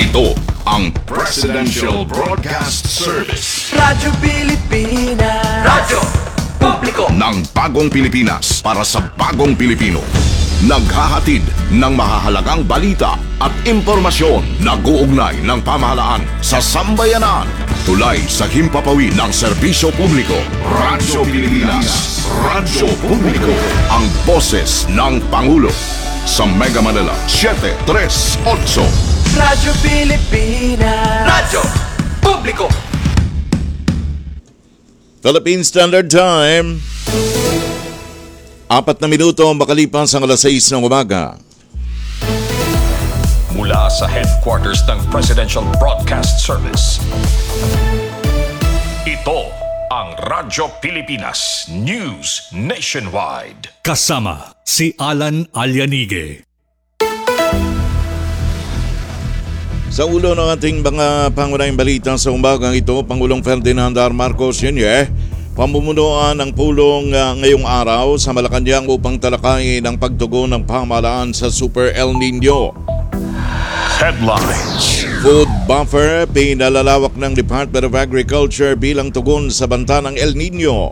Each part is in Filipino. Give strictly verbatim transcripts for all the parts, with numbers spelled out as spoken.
Ito ang Presidential Broadcast Service. Radyo Pilipinas. Radyo Publiko ng bagong Pilipinas para sa bagong Pilipino. Naghahatid ng mahahalagang balita at impormasyon na guugnay ng pamahalaan sa sambayanan. Tulay sa himpapawid ng serbisyo publiko. Radyo Pilipinas. Radyo Publiko. Ang boses ng Pangulo. Sa Mega Manila, seven three eight. Radyo Pilipinas. Radyo Publiko. Philippine Standard Time. Apat na minuto makalipas ang alas sais ng umaga. Mula sa headquarters ng Presidential Broadcast Service. Ito ang Radyo Pilipinas News Nationwide. Kasama si Alan Alianige. Sa ulo ng ating mga pangunahing balita sa umagang ito, Pangulong Ferdinand R. Marcos Junior pamumunuan ng pulong uh, ngayong araw sa Malacanang upang talakayin ang pagtugon ng pamahalaan sa Super El Nino. Headlines. Food buffer pinalalawak ng Department of Agriculture bilang tugon sa banta ng El Nino.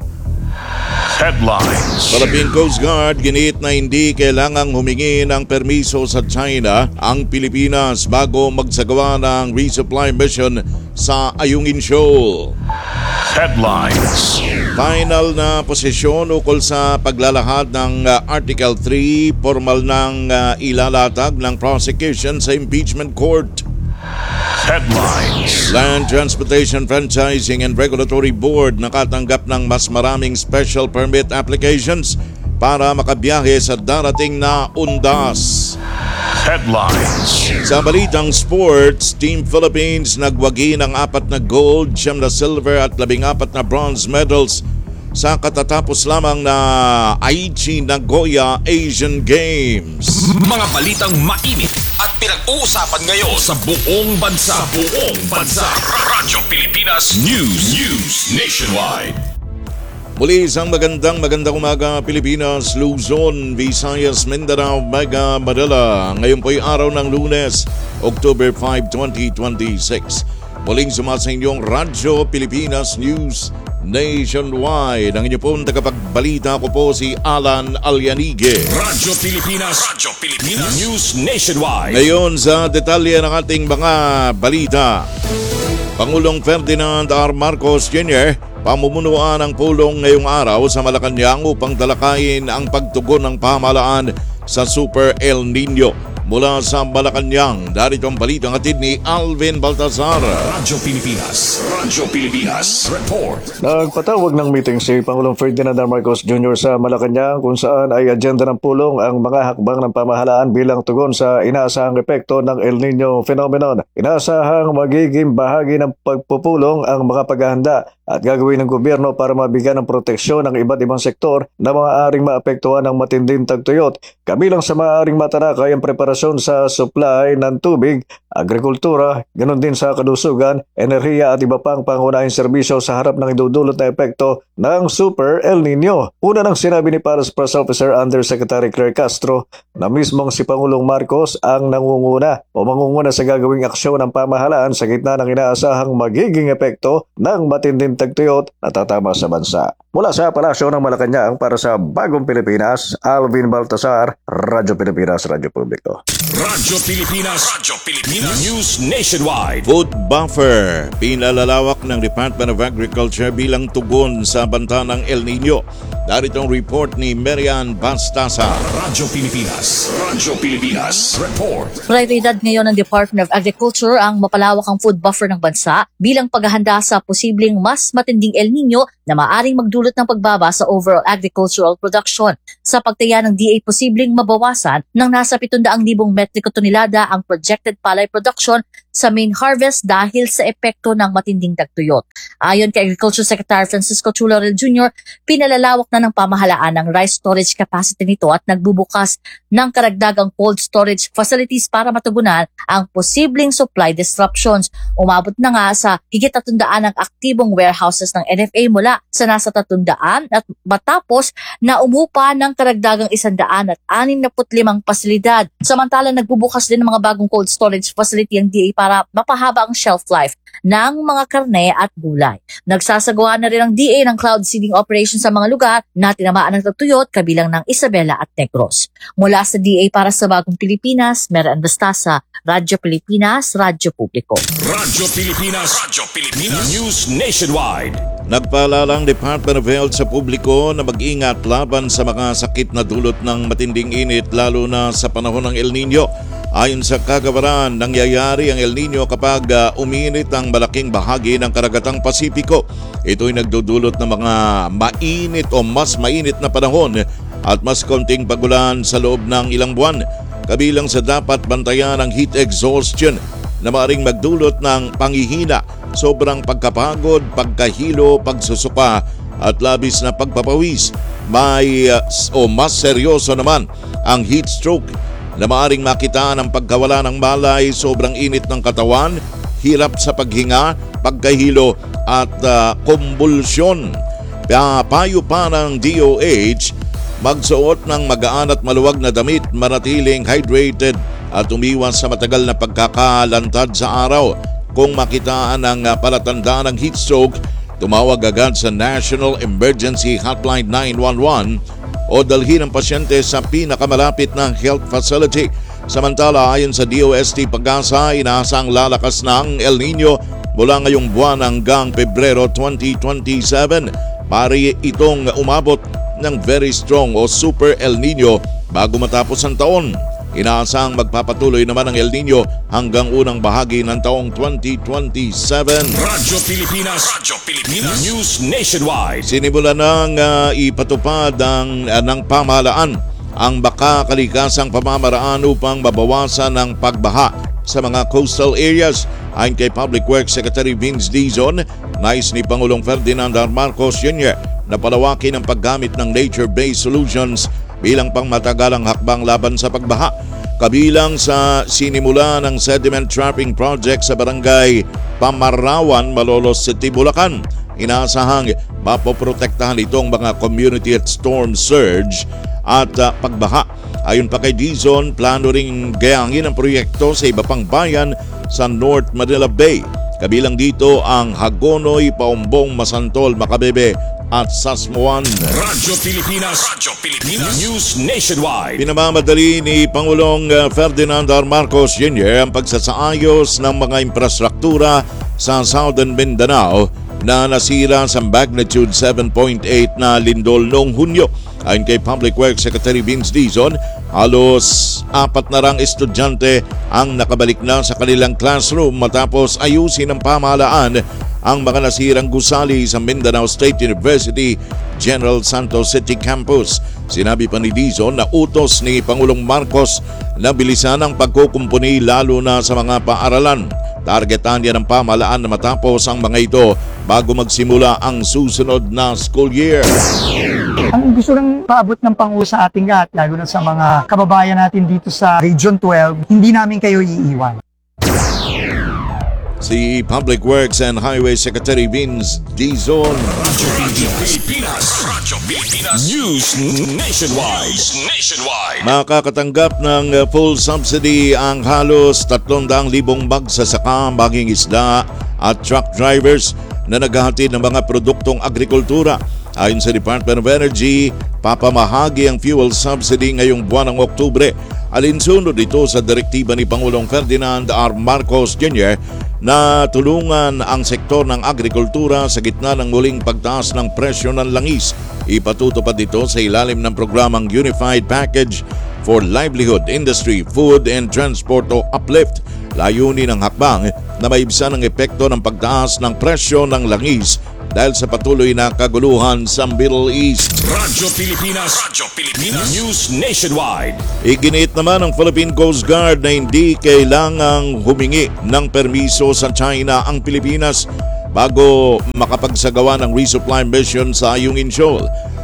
Headlines. Philippine Coast Guard giniit na hindi kailangang humingi ng permiso sa China ang Pilipinas bago magsagawa ng resupply mission sa Ayungin Shoal. Headlines. Final na posisyon ukol sa paglalahad ng uh, Article three, formal ng uh, ilalatag ng prosecution sa impeachment court. Headlines. Land Transportation Franchising and Regulatory Board nakatanggap ng mas maraming special permit applications para makabiyahe sa darating na undas. Headlines. Sa balitang sports, Team Philippines nagwagi ng apat na gold, siyam na silver at labing apat na bronze medals sa katatapos lamang na Aichi Nagoya Asian Games. Mga balitang mainit at pinag-uusapan ngayon sa buong bansa. Sa buong bansa. Radyo Pilipinas News. News Nationwide. Muli isang magandang magandang umaga Pilipinas, Luzon, Visayas, Mindanao, Mega Manila. Ngayon po'y araw ng Lunes, October fifth, twenty twenty-six. Muling sumasa inyong Radyo Pilipinas News Nationwide. Ang inyo pong tagapagbalita ko po si Alan Alianige. Radyo Pilipinas. Radyo Pilipinas News Nationwide. Ngayon sa detalye ng ating mga balita. Pangulong Ferdinand R. Marcos Junior pamumunuan ng pulong ngayong araw sa Malacanang upang talakayin ang pagtugon ng pamahalaan sa Super El Nino. Mula sa Malacanang, darito ang balitang hatid ni Alvin Baltazar. Radyo Pilipinas. Radyo Pilipinas. Report. Nagpatawag ng meeting si Pangulong Ferdinand R. Marcos Junior sa Malacanang kung saan ay agenda ng pulong ang mga hakbang ng pamahalaan bilang tugon sa inaasahang epekto ng El Nino phenomenon. Inaasahang magiging bahagi ng pagpupulong ang mga paghahanda at gagawin ng gobyerno para mabigyan ng proteksyon ng iba't ibang sektor na maaaring maapektuhan ng matinding tagtuyot. Kabilang sa maaaring matalakay ang preparasyon sa supply ng tubig, agrikultura, ganoon din sa kalusugan, enerhiya at iba pang pangunahing serbisyo sa harap ng idudulot na epekto ng Super El Nino. Una nang sinabi ni Palace Press Officer Undersecretary Claire Castro na mismong si Pangulong Marcos ang nangunguna o mangunguna sa gagawing aksyon ng pamahalaan sa gitna ng inaasahang magiging epekto ng matinding tagtuyot na tatama sa bansa. Mula sa Palasyo ng Malacanang para sa Bagong Pilipinas, Alvin Baltasar, Radyo Pilipinas, Radyo Publiko. Radyo Pilipinas. Radyo Pilipinas News Nationwide. Food buffer pinalalawak ng Department of Agriculture bilang tugon sa banta ng El Nino. Darito ang report ni Marian Bastasa. Radyo Pilipinas. Radyo Pilipinas. Report. Prioridad ngayon ng Department of Agriculture ang mapalawak ang food buffer ng bansa bilang paghahanda sa posibleng mas matinding El Nino na maaring magdulot ng pagbaba sa overall agricultural production. Sa pagtaya ng D A, posibleng mabawasan ng nasa pitong daang libong metriko tonelada ang projected palay production sa main harvest dahil sa epekto ng matinding tagtuyot. Ayon kay Agriculture Secretary Francisco Chularel Junior, pinalalawak na ng pamahalaan ng rice storage capacity nito at nagbubukas ng karagdagang cold storage facilities para matugunan ang posibleng supply disruptions. Umabot na nga sa higit tatundaan ng aktibong warehouses ng N F A mula sa nasa tatundaan at matapos na umupa ng karagdagang isandaan at anim na putlimang pasilidad. Samantala nagbubukas din ng mga bagong cold storage facility ang D A para mapahaba ang shelf life ng mga karne at gulay. Nagsasagawa na rin ang D A ng cloud seeding operation sa mga lugar na tinamaan ng tagtuyot kabilang ng Isabela at Negros. Mula sa D A para sa Bagong Pilipinas, Meran Bastasa, Radyo Pilipinas, Radyo Publiko. Radyo Pilipinas, Radyo Pilipinas, News Nationwide. Nagpaalala ang Department of Health sa publiko na mag-ingat laban sa mga sakit na dulot ng matinding init lalo na sa panahon ng El Nino. Ayon sa kagawaran, nangyayari ang El Nino kapag uh, uminit ang malaking bahagi ng karagatang Pasipiko. Ito'y nagdudulot ng mga mainit o mas mainit na panahon at mas konting pagulan sa loob ng ilang buwan. Kabilang sa dapat bantayan ang heat exhaustion na maaaring magdulot ng panghihina, sobrang pagkapagod, pagkahilo, pagsusuka at labis na pagpapawis. May uh, o mas seryoso naman ang heat stroke na maaaring makita ng pagkawala ng malay, sobrang init ng katawan, hirap sa paghinga, pagkahilo at uh, kumbulsyon. Payo pa ng D O H, magsuot ng magaan at maluwag na damit, manatiling hydrated at umiwas sa matagal na pagkakalantad sa araw. Kung makitaan ang uh, palatandaan ng heat stroke, tumawag agad sa National Emergency Hotline nine one one o dalhin ang pasyente sa pinakamalapit na health facility. Samantala, ayon sa D O S T Pag-asa, inaasang lalakas ng El Nino mula ngayong buwan hanggang Pebrero twenty twenty-seven. Pari itong umabot ng very strong o super El Nino bago matapos ang taon. Inaasang magpapatuloy naman ang El Nino hanggang unang bahagi ng taong twenty twenty-seven. Radyo Pilipinas, Radyo Pilipinas, News Nationwide. Sinimulan ng uh, ipatupad ng, uh, ng pamahalaan ang baka kalikasang pamamaraan upang mabawasan ang pagbaha sa mga coastal areas. Ayon kay Public Works Secretary Vince Dizon, nais ni Pangulong Ferdinand R. Marcos Junior na palawakin ang paggamit ng nature-based solutions bilang pangmatagalang hakbang laban sa pagbaha. Kabilang sa sinimula ng sediment trapping project sa barangay Pamarawan, Malolos City, Bulacan. Inaasahang mapoprotektahan itong mga community at storm surge at uh, pagbaha. Ayon pa kay Dizon, plano ring gayangin ang proyekto sa iba pang bayan sa North Manila Bay. Kabilang dito ang Hagonoy, Paumbong, Masantol, Macabebe at Sasmuan. Radyo Pilipinas, Radyo Pilipinas, News Nationwide. Pinamamadali ni Pangulong Ferdinand R. Marcos Junior ang pagsasaayos ng mga infrastruktura sa Southern Mindanao na nasira sa magnitude seven point eight na lindol noong Hunyo. Ayon kay Public Works Secretary Vince Dizon, halos apat na rang estudyante ang nakabalik na sa kanilang classroom matapos ayusin ng pamahalaan ang mga nasirang gusali sa Mindanao State University General Santos City Campus. Sinabi pa ni Dizon na utos ni Pangulong Marcos na bilisan ang pagkukumpuni lalo na sa mga paaralan. Targetan niya ng pamahalaan na matapos ang mga ito bago magsimula ang susunod na school year. Ang gusto lang paabot ng Pangulo sa ating lahat, lalo na sa mga kababayan natin dito sa Region twelve, hindi namin kayo iiwan. Si Public Works and Highway Secretary Vince Dizon. Radyo Pilipinas, Radyo Pilipinas, News Nationwide, Nationwide. Makakatanggap ng full subsidy ang halos tatlong daang libong magsasaka, maging isda at truck drivers na naghahatid ng mga produktong agrikultura. Ayon sa Department of Energy, papamahagi ang fuel subsidy ngayong buwan ng Oktubre. Alinsunod ito sa direktiba ni Pangulong Ferdinand R. Marcos Junior na tulungan ang sektor ng agrikultura sa gitna ng muling pagtaas ng presyo ng langis. Ipatutupad ito sa ilalim ng programang Unified Package for Livelihood, Industry, Food and Transport o UPLIFT. Layunin ng hakbang na maibsan ang epekto ng pagtaas ng presyo ng langis dahil sa patuloy na kaguluhan sa Middle East. Radyo Pilipinas, Radyo Pilipinas, News Nationwide. Iginiit naman ng Philippine Coast Guard na hindi kailangang humingi ng permiso sa China ang Pilipinas bago makapagsagawa ng resupply mission sa Ayungin Shoal.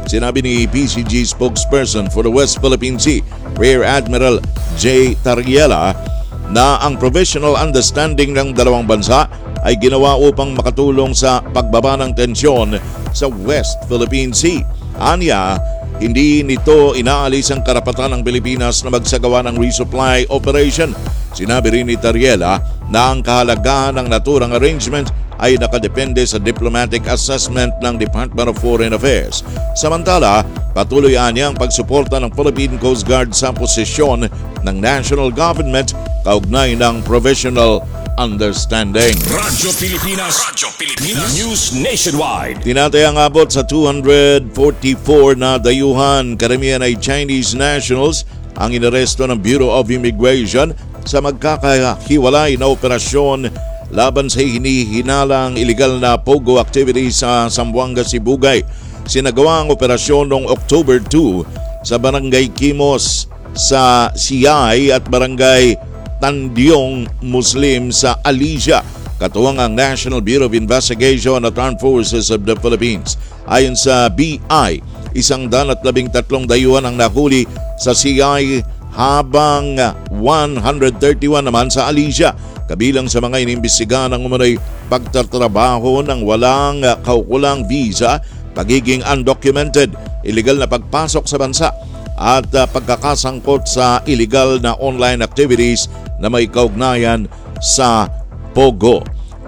Sinabi ni P C G spokesperson for the West Philippine Sea, Rear Admiral J. Tariela, na ang provisional understanding ng dalawang bansa ay ginawa upang makatulong sa pagbaba ng tensyon sa West Philippine Sea. Anya, hindi nito inaalis ang karapatan ng Pilipinas na magsagawa ng resupply operation. Sinabi rin ni Tariela na ang kahalagahan ng naturang arrangement ay nakadepende sa diplomatic assessment ng Department of Foreign Affairs. Samantala, patuloy niya ang pagsuporta ng Philippine Coast Guard sa posisyon ng national government kaugnay ng provisional understanding. Radyo Pilipinas, Radyo Pilipinas, News Nationwide. Tinatayang abot sa two hundred forty-four na dayuhan, karamihan ay Chinese nationals, ang inaresto ng Bureau of Immigration sa magkakahiwalay na operasyon laban sa hinihinalang iligal na pogo activity sa Zamboanga, Sibugay. Sinagawa ang operasyon noong October two sa Barangay Kimos sa Siyay at Barangay Tandyong Muslim sa Alicia. Katuwang ang National Bureau of Investigation at Armed Forces of the Philippines. Ayon sa B I, isang daan at labing tatlong dayuhan ang nahuli sa Siyay habang one hundred thirty-one naman sa Alicia. Kabilang sa mga inimbestigahan ng umano'y pagtatrabaho ng walang kaukulang visa, pagiging undocumented, illegal na pagpasok sa bansa at uh, pagkakasangkot sa illegal na online activities na may kaugnayan sa Pogo.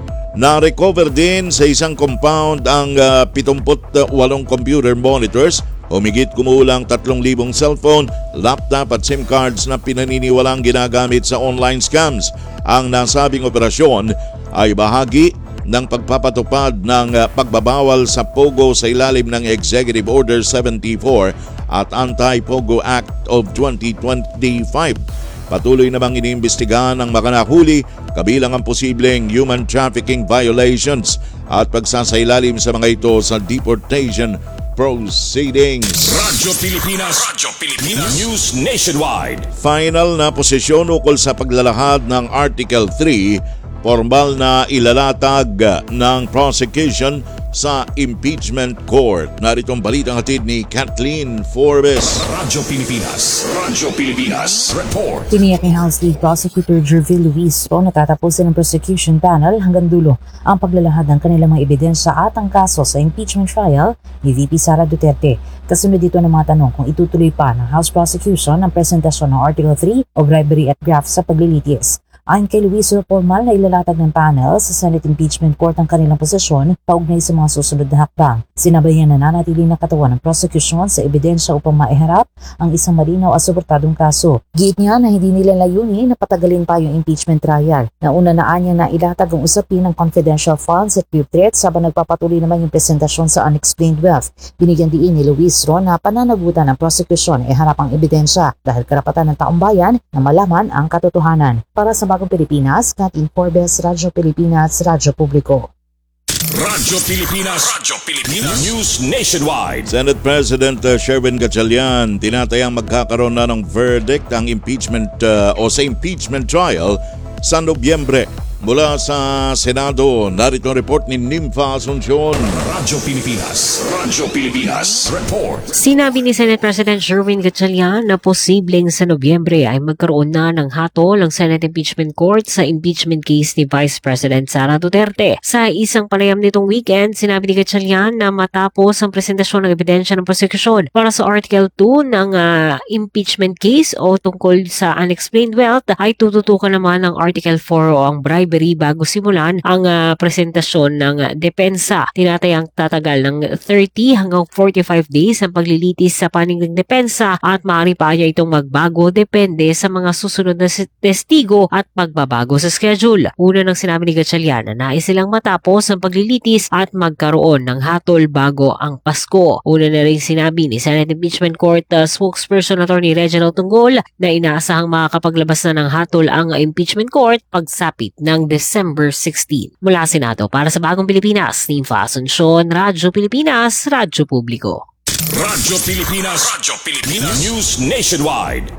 Na-recover din sa isang compound ang uh, seventy-eight computer monitors, humigit kumulang tatlong libong cellphone, laptop at SIM cards na pinaniniwalang ginagamit sa online scams. Ang nasabing operasyon ay bahagi ng pagpapatupad ng uh, pagbabawal sa Pogo sa ilalim ng Executive Order seventy-four at Anti-Pogo Act of twenty twenty-five. Patuloy namang iniimbestigahan ng mga nahuli, kabilang ang posibleng human trafficking violations at pagsasailalim sa mga ito sa deportation proceedings. Radyo Pilipinas, Radyo Pilipinas, News Nationwide. Final na posisyon ukol sa paglalahad ng Article three, formal na ilalatag ng prosecution sa impeachment court. Narito ang balitang hatid ni Kathleen Forbes. Radyo Pilipinas, Radyo Pilipinas, report. Tiniyak ni House Lead Prosecutor Jervil Luis o natatapusin ng prosecution panel hanggang dulo ang paglalahad ng kanilang mga ebidensya at ang kaso sa impeachment trial ni V P Sara Duterte. Kasunod dito ng mga tanong kung itutuloy pa ng House Prosecution ang presentasyon ng Article three o bribery at graft sa paglilitis. Ayon kay Luis, formal na ilalatag ng panel sa Senate Impeachment Court ang kanilang posisyon paugnay sa mga susunod na hakbang. Sinabayan na nanatili na katawan ng prosecution sa ebidensya upang maiharap ang isang malinaw at suportadong kaso. Giit niya na hindi nila layunin na patagalin pa yung impeachment trial. Nauna na anya na ilatag ang usapin ng confidential funds at grave threats habang nagpapatuloy naman yung presentasyon sa unexplained wealth. Binigyan diin ni Luis Ron na pananagutan ng prosecution ay harap ang ebidensya dahil karapatan ng taong bayan na malaman ang katotohanan. Para sa Bagong Pilipinas, Kathleen Forbes, Radyo Pilipinas, Radyo Publiko. Radyo Pilipinas, Radyo Pilipinas, News Nationwide. Senate President uh, Sherwin Gatchalian tinatayang magkakaroon na ng verdict ang impeachment uh, o sa impeachment trial sa Nobyembre. Mula sa Senado, narito ang report ni Nympha Asuncion. Radyo Pilipinas, Radyo Pilipinas, report. Sinabi ni Senate President Sherwin Gatchalian na posibleng sa Nobyembre ay magkaroon na ng hatol ang Senate Impeachment Court sa impeachment case ni Vice President Sara Duterte. Sa isang panayam nitong weekend, sinabi ni Gatchalian na matapos ang presentasyon ng ebidensya ng prosecution para sa Article two ng uh, impeachment case o tungkol sa unexplained wealth ay tututukan naman ng Article four o ang bribe bago simulan ang uh, presentasyon ng uh, depensa. Tinatayang tatagal ng thirty hanggang forty-five days ang paglilitis sa panig ng depensa at maaari pa niya itong magbago depende sa mga susunod na testigo at pagbabago sa schedule. Una nang sinabi ni Gatchalian na nais silang matapos ang paglilitis at magkaroon ng hatol bago ang Pasko. Una na rin sinabi ni Senate Impeachment Court uh, spokesperson Attorney Reginald Tunggol na inaasahang makakapaglabas na ng hatol ang impeachment court pagsapit ng December sixteenth. Mula Senado para sa Bagong Pilipinas, Nympha Asuncion, Radyo Pilipinas, Radyo Publiko. Radyo Pilipinas, Radyo Pilipinas, News Nationwide.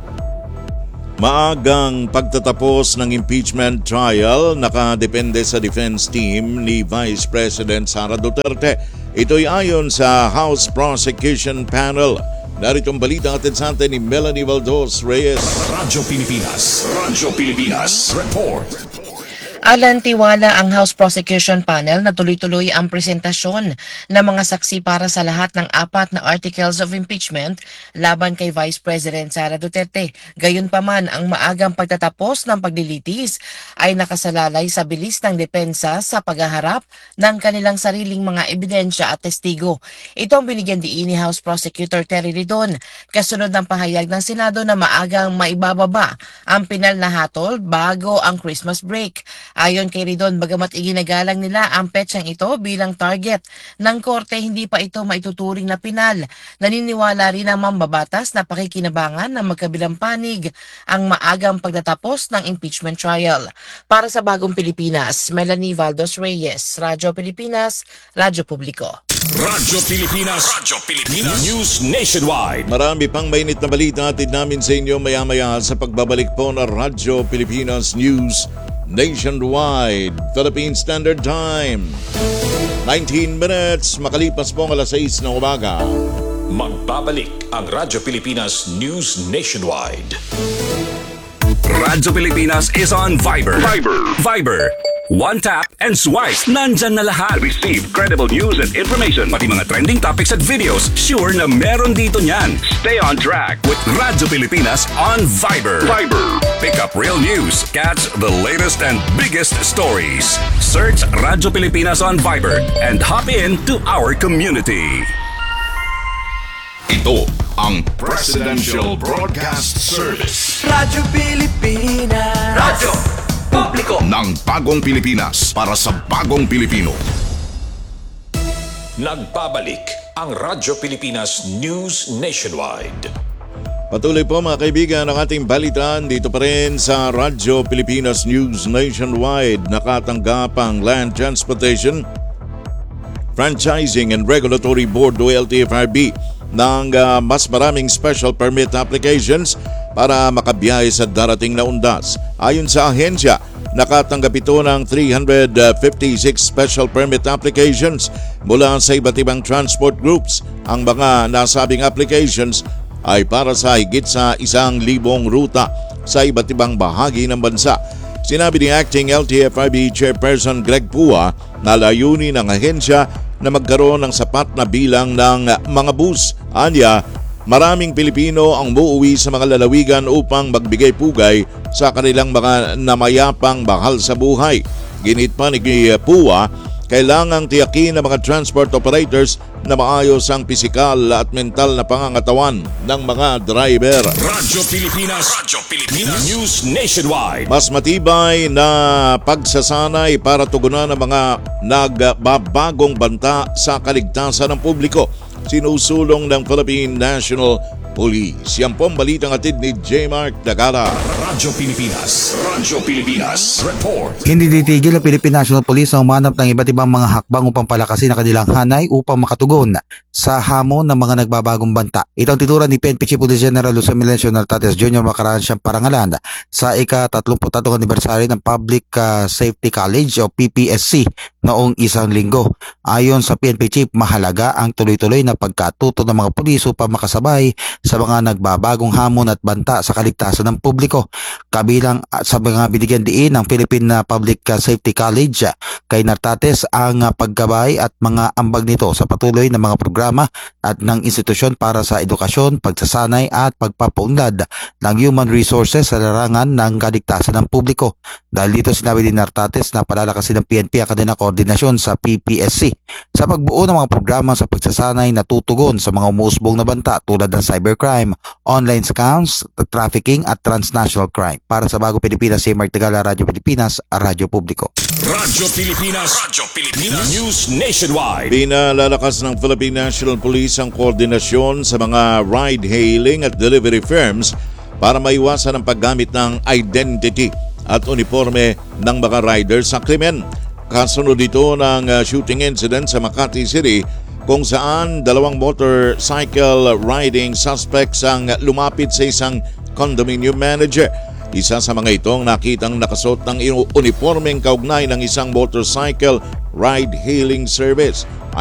Maagang pagtatapos ng impeachment trial nakadepende sa defense team ni Vice President Sara Duterte. Ito'y ayon sa House Prosecution Panel. Narito ang balita atin sa atin ni Melanie Valdos Reyes. Radyo Pilipinas. Radyo Pilipinas. Report. Alan tiwala ang House Prosecution Panel na tuloy-tuloy ang presentasyon ng mga saksi para sa lahat ng apat na articles of impeachment laban kay Vice President Sara Duterte. Gayunpaman, ang maagang pagtatapos ng paglilitis ay nakasalalay sa bilis ng depensa sa paghaharap ng kanilang sariling mga ebidensya at testigo. Ito ang binigyan diin ni House Prosecutor Terry Ridon kasunod ng pahayag ng Senado na maagang maibababa ang pinal na hatol bago ang Christmas break. Ayon kay Ridon, bagamat iginagalang nila ang petsang ito bilang target ng korte, hindi pa ito maituturing na pinal. Naniniwala rin ang mambabatas na pakikinabangan ng magkabilang panig ang maagang pagtatapos ng impeachment trial. Para sa Bagong Pilipinas, Melanie Valdos Reyes, Radyo Pilipinas, Radyo Publiko. Radyo Pilipinas. Radyo Pilipinas. News Nationwide. Marami pang mainit na balita atid namin sa inyo maya-maya sa pagbabalik po ng Radyo Pilipinas News Nationwide, Philippine Standard Time. nineteen minutes, makalipas po ang alas sais ng umaga. Magbabalik ang Radyo Pilipinas News Nationwide. Radyo Pilipinas is on Viber. Viber. Viber. One tap and swipe. Nandyan na lahat. Receive credible news and information. Pati mga trending topics at videos. Sure na meron dito niyan. Stay on track with Radyo Pilipinas on Viber. Viber. Pick up real news. Catch the latest and biggest stories. Search Radyo Pilipinas on Viber and hop in to our community. Ito ang Presidential Broadcast Service Radyo Pilipinas. Radyo Publiko ng Bagong Pilipinas para sa Bagong Pilipino. Nagbabalik ang Radyo Pilipinas News Nationwide. Patuloy po mga kaibigan ang ating balitaan dito pa rin sa Radyo Pilipinas News Nationwide. Nakatanggap ang Land Transportation Franchising and Regulatory Board o L T F R B ng uh, mas maraming special permit applications para makabiyahe sa darating na undas. Ayon sa ahensya, nakatanggap ito ng three hundred fifty-six special permit applications mula sa iba't ibang transport groups. Ang mga nasabing applications ay para sa higit sa isang libong ruta sa iba't ibang bahagi ng bansa. Sinabi ni Acting L T F R B Chairperson Greg Pua na layunin ng ahensya na magkaroon ng sapat na bilang ng mga bus. Anya, maraming Pilipino ang muuwi sa mga lalawigan upang magbigay pugay sa kanilang mga namayapang bahal sa buhay. Ginit pa ni Pua, kailangang tiyakin ng mga transport operators na maayos ang pisikal at mental na pangangatawan ng mga driver. Radyo Pilipinas. Radyo Pilipinas News Nationwide. Mas matibay na pagsasanay para tugunan ng mga nagbabagong banta sa kaligtasan ng publiko. Sinusulong ng Philippine National Police. Yan po ang balitang atid ni J. Mark Dagala. Radyo Pilipinas. Radyo Pilipinas. Report. Hindi titigil ang Philippine National Police na umanap ng iba't ibang mga hakbang upang palakasin ang kanilang hanay upang makatugon sa hamon ng mga nagbabagong banta. Ito ang tituran ni P N P Chief Police General Jose Melencio Nartates Junior makaraan siyang parangalan sa ika-tatlumput-tatlong anibersaryo ng Public uh, Safety College o P P S C noong isang linggo. Ayon sa P N P Chief, mahalaga ang tuloy-tuloy na pagkatuto ng mga pulis upang makasabay sa mga nagbabagong hamon at banta sa kaligtasan ng publiko. Kabilang sa mga binigyan diin ng Philippine Public Safety College kay Nartates ang paggabay at mga ambag nito sa patuloy na mga programa at ng institusyon para sa edukasyon, pagsasanay at pagpapaunlad ng human resources sa larangan ng kaligtasan ng publiko. Dahil dito sinabi ni Nartates na palalakasin ng P N P ang kanilang koordinasyon sa P P S C sa pagbuo ng mga programa sa pagsasanay na tutugon sa mga umuusbong na banta tulad ng cybercrime, online scams, trafficking at transnational crime. Para sa Bagong Pilipinas, si Mark Tagala, Radyo Pilipinas, Radyo Publiko. Radyo Pilipinas. Radyo Pilipinas News Nationwide. Pinalalakas ng Philippine National Police ang koordinasyon sa mga ride-hailing at delivery firms para maiwasan ang paggamit ng identity at uniforme ng mga riders sa krimen. Kasunod dito ng uh, shooting incident sa Makati City kung saan dalawang motorcycle riding suspects ang lumapit sa isang condominium manager. Isa sa mga itong nakitang nakasuot ng uniformeng kaugnay ng isang motorcycle ride-hailing service.